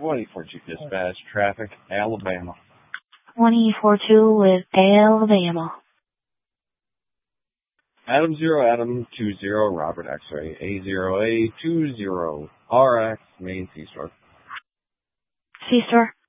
24-2 dispatch, traffic, Alabama. 24-2 with Alabama. Adam 0, Adam 20, Robert X-ray, A0A 20, RX, main C-store. C-store.